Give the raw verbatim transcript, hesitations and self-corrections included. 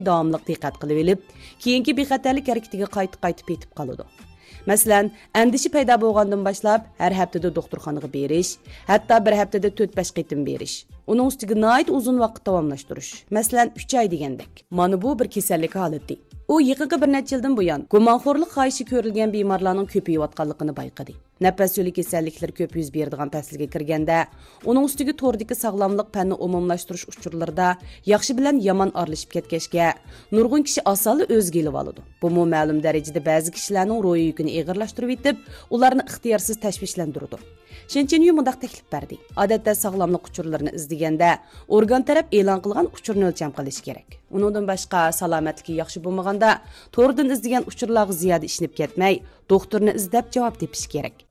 davomli diqqat qilib olib, keyingi bexatarlik harakatiga qaytib-qaytib yetib qoladi. Masalan, andishi paydo bo'lgandan boshlab har haftada doktorxonaga berish, hatto bir haftada to'rt besh qitim berish. Uning ustiga nihoyat uzun vaqt davomlashtirish. Masalan, uch oy degandek. Mana bu bir kasallik holati. U yaqinqi bir necha yildan buyon gumonxo'rlik xohishi ko'rilgan bemorlarning ko'payayotganligini bayqadi. Nafas yo'li kasalliklari ko'p yuz beradigan faslga kirganda, uning ustiga to'rdagi sog'lomlik fanni umumlashtirish uchurlarida yaxshi bilan yomon aralashib ketgachga, nurg'un kishi osonli o'zga elib oladi. Bu mu ma'lum darajada ba'zi kishilarning ro'yi yukini og'irlashtirib etib, ularni ixtiyorsiz tashvishlantiradi. Shenchini mundaq taklif berdi. Odatda sog'lomlik uchurlarini izlaganda, organ taraf e'lon qilgan uchurni o'lcham qilish kerak. Uningdan boshqa salomatligi yaxshi bo'lmaganda, to'g'ridan izlagan uchurlarga ziyoda ishinib ketmay, doktorni izlab javob tepish kerak.